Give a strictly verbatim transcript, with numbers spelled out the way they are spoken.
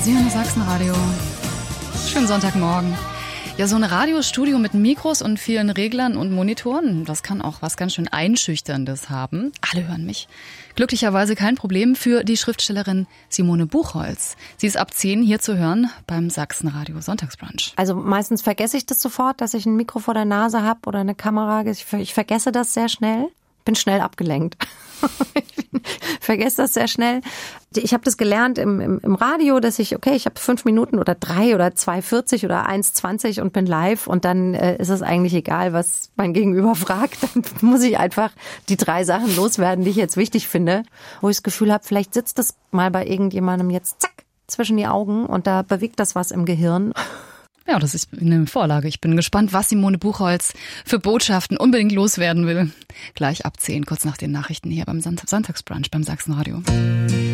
Sie hören das Sachsenradio. Schönen Sonntagmorgen. Ja, so ein Radiostudio mit Mikros und vielen Reglern und Monitoren, das kann auch was ganz schön Einschüchterndes haben. Alle hören mich. Glücklicherweise kein Problem für die Schriftstellerin Simone Buchholz. Sie ist ab zehn hier zu hören beim Sachsenradio Sonntagsbrunch. Also meistens vergesse ich das sofort, dass ich ein Mikro vor der Nase habe oder eine Kamera. Ich, ich vergesse das sehr schnell. Bin schnell abgelenkt. Ich vergesse das sehr schnell. Ich habe das gelernt im, im, im Radio, dass ich, okay, ich habe fünf Minuten oder drei oder zwei vierzig oder eins zwanzig und bin live und dann äh, ist es eigentlich egal, was mein Gegenüber fragt. Dann muss ich einfach die drei Sachen loswerden, die ich jetzt wichtig finde, wo ich das Gefühl habe, vielleicht sitzt das mal bei irgendjemandem jetzt zack zwischen die Augen und da bewegt das was im Gehirn. Ja, das ist eine Vorlage. Ich bin gespannt, was Simone Buchholz für Botschaften unbedingt loswerden will. Gleich ab zehn, kurz nach den Nachrichten hier beim Sonntagsbrunch beim Sachsenradio.